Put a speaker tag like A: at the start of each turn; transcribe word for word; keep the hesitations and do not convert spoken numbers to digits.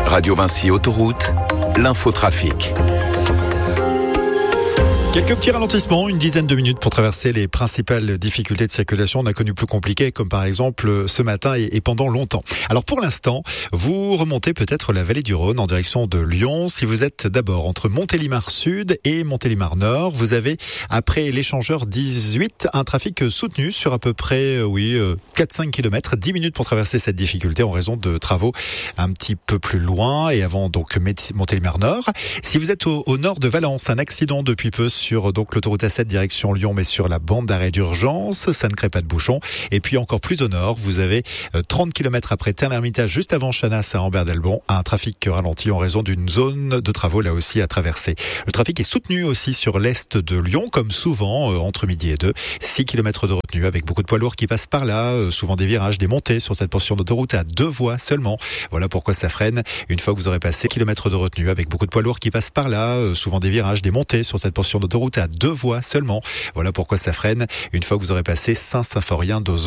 A: Radio Vinci Autoroute, l'infotrafic.
B: Quelques petits ralentissements, une dizaine de minutes pour traverser les principales difficultés de circulation. On a connu plus compliqué, comme par exemple ce matin et, et pendant longtemps. Alors pour l'instant, vous remontez peut-être la vallée du Rhône en direction de Lyon. Si vous êtes d'abord entre Montélimar Sud et Montélimar Nord, vous avez, après l'échangeur dix-huit, un trafic soutenu sur à peu près oui, quatre à cinq kilomètres, dix minutes pour traverser cette difficulté en raison de travaux un petit peu plus loin et avant donc Montélimar Nord. Si vous êtes au, au nord de Valence, un accident depuis peu sur donc l'autoroute A sept direction Lyon, mais sur la bande d'arrêt d'urgence, ça ne crée pas de bouchon. Et puis encore plus au nord, vous avez trente kilomètres après Tain-l'Hermitage, juste avant Chanas à Ambert-Delbon, un trafic ralenti en raison d'une zone de travaux là aussi à traverser. Le trafic est soutenu aussi sur l'est de Lyon, comme souvent entre midi et deux. six kilomètres de retenue avec beaucoup de poids lourds qui passent par là, souvent des virages, des montées sur cette portion d'autoroute à deux voies seulement. Voilà pourquoi ça freine. Une fois que vous aurez passé kilomètres de retenue avec beaucoup de poids lourds qui passent par là, souvent des virages, des montées sur cette portion d'autoroute à deux voies seulement. Voilà pourquoi ça freine. Une fois que vous aurez passé Saint-Symphorien d'Ozon.